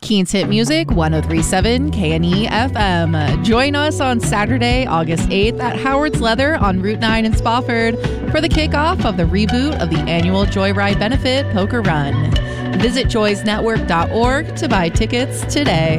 Keens Hit Music, 1037 KNE FM. Join us on Saturday, August 8th at Howard's Leather on Route 9 in Spofford for the kickoff of the reboot of the annual Joyride Benefit Poker Run. Visit joysnetwork.org to buy tickets today.